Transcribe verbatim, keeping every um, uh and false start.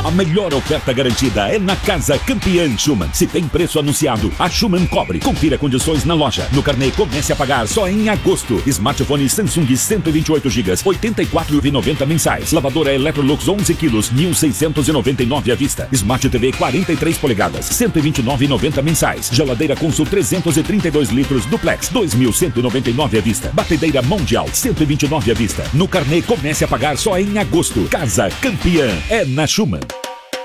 A melhor oferta garantida é na Casa Campeã Schumann. Se tem preço anunciado, a Schumann cobre. Confira condições na loja. No carnê, comece a pagar só em agosto. Smartphone Samsung cento e vinte e oito gigas, oitenta e quatro reais e noventa mensais. Lavadora Electrolux onze quilos, mil seiscentos e noventa e nove à vista. Smart T V quarenta e três polegadas, cento e vinte e nove reais e noventa mensais. Geladeira Consul trezentos e trinta e dois litros Duplex, dois mil cento e noventa e nove à vista. Batedeira Mundial, cento e vinte e nove à vista. No carnê, comece a pagar só em agosto. Casa Campeã é na Schumann.